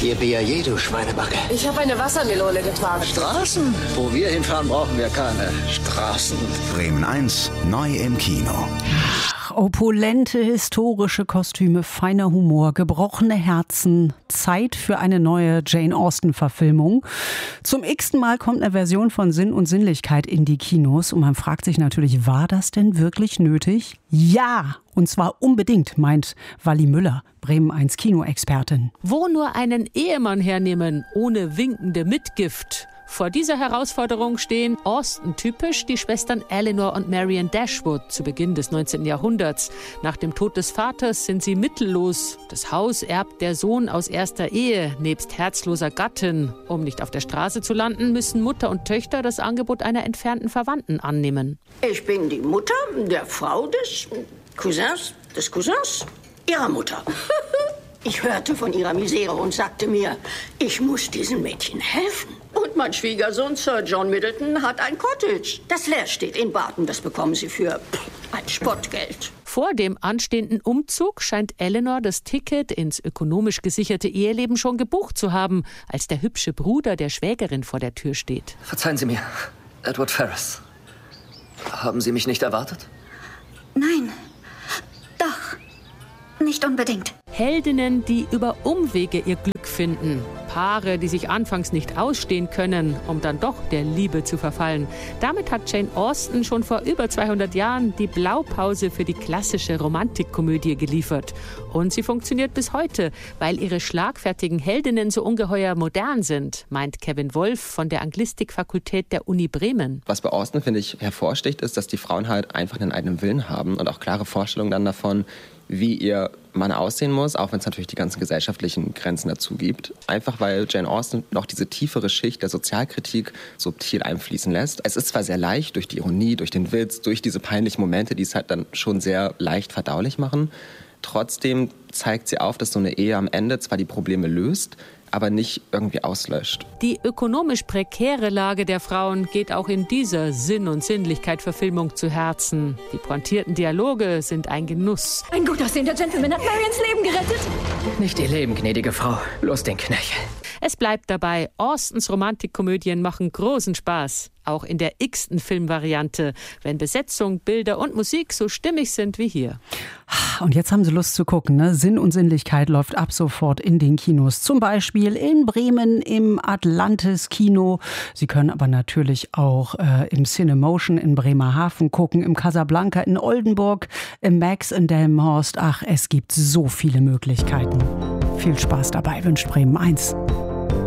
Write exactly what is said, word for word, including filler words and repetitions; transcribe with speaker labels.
Speaker 1: Ihr Biayer, du Schweinebacke.
Speaker 2: Ich habe eine Wassermelone getragen.
Speaker 1: Straßen? Wo wir hinfahren, brauchen wir keine Straßen.
Speaker 3: Bremen eins, neu im Kino.
Speaker 4: Opulente historische Kostüme, feiner Humor, gebrochene Herzen. Zeit für eine neue Jane Austen-Verfilmung. Zum x-ten Mal kommt eine Version von Sinn und Sinnlichkeit in die Kinos. Und man fragt sich natürlich, war das denn wirklich nötig? Ja! Und zwar unbedingt, meint Walli Müller, Bremen eins Kinoexpertin.
Speaker 5: Wo nur einen Ehemann hernehmen, ohne winkende Mitgift? Vor dieser Herausforderung stehen Austen-typisch die Schwestern Eleanor und Marian Dashwood zu Beginn des neunzehnten Jahrhunderts. Nach dem Tod des Vaters sind sie mittellos. Das Haus erbt der Sohn aus erster Ehe, nebst herzloser Gattin. Um nicht auf der Straße zu landen, müssen Mutter und Töchter das Angebot einer entfernten Verwandten annehmen.
Speaker 6: Ich bin die Mutter der Frau des Cousins, des Cousins, ihrer Mutter. Ich hörte von ihrer Misere und sagte mir, ich muss diesen Mädchen helfen. Und mein Schwiegersohn Sir John Middleton hat ein Cottage, das leer steht in Barton. Das bekommen sie für ein Spottgeld.
Speaker 5: Vor dem anstehenden Umzug scheint Eleanor das Ticket ins ökonomisch gesicherte Eheleben schon gebucht zu haben, als der hübsche Bruder der Schwägerin vor der Tür steht.
Speaker 7: Verzeihen Sie mir, Edward Ferrars. Haben Sie mich nicht erwartet?
Speaker 8: Nein, doch, nicht unbedingt.
Speaker 5: Heldinnen, die über Umwege ihr Glück finden. Paare, die sich anfangs nicht ausstehen können, um dann doch der Liebe zu verfallen. Damit hat Jane Austen schon vor über zweihundert Jahren die Blaupause für die klassische Romantikkomödie geliefert. Und sie funktioniert bis heute, weil ihre schlagfertigen Heldinnen so ungeheuer modern sind, meint Kevin Wolf von der Anglistikfakultät der Uni Bremen.
Speaker 9: Was bei Austen, finde ich, hervorsticht, ist, dass die Frauen halt einfach einen eigenen Willen haben und auch klare Vorstellungen dann davon, wie ihr Mann aussehen muss, auch wenn es natürlich die ganzen gesellschaftlichen Grenzen dazu gibt. Einfach weil Jane Austen noch diese tiefere Schicht der Sozialkritik subtil einfließen lässt. Es ist zwar sehr leicht durch die Ironie, durch den Witz, durch diese peinlichen Momente, die es halt dann schon sehr leicht verdaulich machen. Trotzdem zeigt sie auf, dass so eine Ehe am Ende zwar die Probleme löst, aber nicht irgendwie auslöscht.
Speaker 5: Die ökonomisch prekäre Lage der Frauen geht auch in dieser Sinn- und Sinnlichkeit-Verfilmung zu Herzen. Die pointierten Dialoge sind ein Genuss.
Speaker 8: Ein gut aussehender Gentleman hat Marians Leben gerettet.
Speaker 1: Nicht ihr Leben, gnädige Frau, bloß den Knöchel.
Speaker 5: Es bleibt dabei, Austens Romantikkomödien machen großen Spaß. Auch in der x-ten Filmvariante, wenn Besetzung, Bilder und Musik so stimmig sind wie hier.
Speaker 4: Und jetzt haben Sie Lust zu gucken, ne? Sinn und Sinnlichkeit läuft ab sofort in den Kinos. Zum Beispiel in Bremen im Atlantis Kino. Sie können aber natürlich auch äh, im Cinemotion in Bremerhaven gucken, im Casablanca in Oldenburg, im Max in Delmenhorst. Ach, es gibt so viele Möglichkeiten. Viel Spaß dabei, wünscht Bremen eins.